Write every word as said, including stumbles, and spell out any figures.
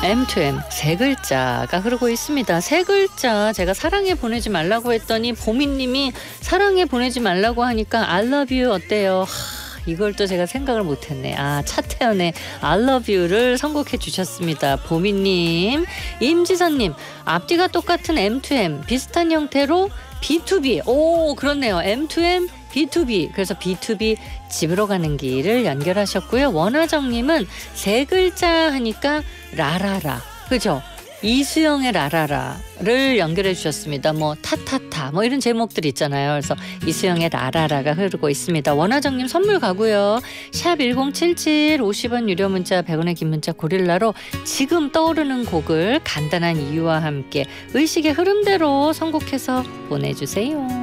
엠 투 엠 세 글자가 흐르고 있습니다. 세 글자 제가 사랑해 보내지 말라고 했더니 보미님이 사랑해 보내지 말라고 하니까 I love you 어때요? 하, 이걸 또 제가 생각을 못했네. 아, 차태현의 I love you를 선곡해 주셨습니다. 보미님. 임지선님 앞뒤가 똑같은 엠 투 엠 비슷한 형태로 비 투 비. 오, 그렇네요. 엠 투 엠 비 투 비. 그래서 비 투 비 집으로 가는 길을 연결하셨고요. 원하정님은 세 글자 하니까 라라라. 그죠? 이수영의 라라라를 연결해 주셨습니다. 뭐 타타타 뭐 이런 제목들 있잖아요. 그래서 이수영의 라라라가 흐르고 있습니다. 원하정님 선물 가고요. 샵 일공칠칠 오십 원 유료 문자 백 원의 긴 문자 고릴라로 지금 떠오르는 곡을 간단한 이유와 함께 의식의 흐름대로 선곡해서 보내주세요.